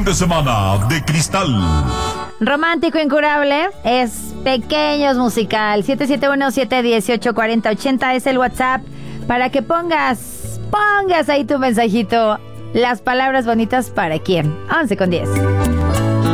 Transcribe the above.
de semana de cristal. Romántico incurable es Pequeños Musical. 771-718-4080 es el WhatsApp para que pongas ahí tu mensajito. Las palabras bonitas para quién. 11:10.